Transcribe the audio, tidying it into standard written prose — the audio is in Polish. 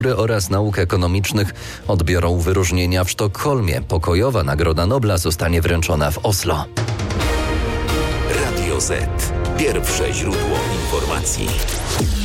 oraz nauk ekonomicznych odbiorą wyróżnienia w Sztokholmie. Pokojowa Nagroda Nobla zostanie wręczona w Oslo. Radio Z. Pierwsze źródło informacji.